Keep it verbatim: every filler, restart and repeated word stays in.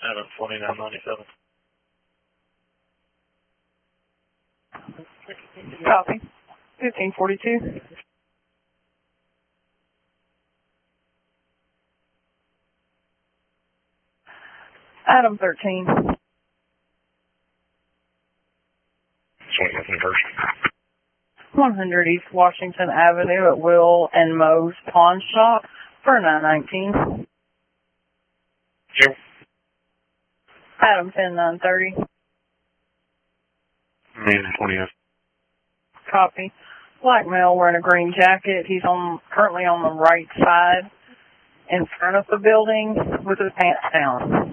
Adam twenty-nine ninety-seven. Copy. fifteen forty-two. Adam thirteen. one hundred East Washington Avenue at Will and Mo's Pawn Shop for nine nineteen. Sure. Adam ten nine thirty. Man, twentieth. Copy. Black male wearing a green jacket. He's on currently on the right side in front of the building with his pants down.